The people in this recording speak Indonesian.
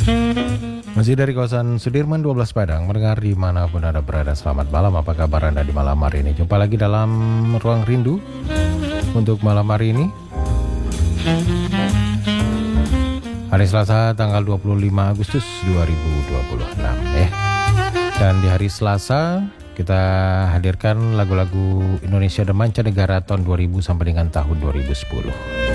Masih dari kawasan Sudirman 12 Padang, mendengar dimanapun Anda berada, selamat malam. Apa kabar Anda di malam hari ini? Jumpa lagi dalam Ruang Rindu untuk malam hari ini, hari Selasa tanggal 25 Agustus 2026 Dan di hari Selasa kita hadirkan lagu-lagu Indonesia dan mancanegara tahun 2000 sampai dengan tahun 2010.